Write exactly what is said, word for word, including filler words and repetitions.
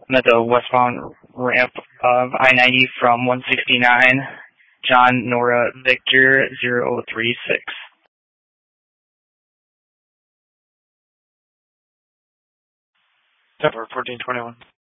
I'm at the westbound ramp of I ninety from one sixty-nine, John Nora Victor zero three six. Tower fourteen twenty-one.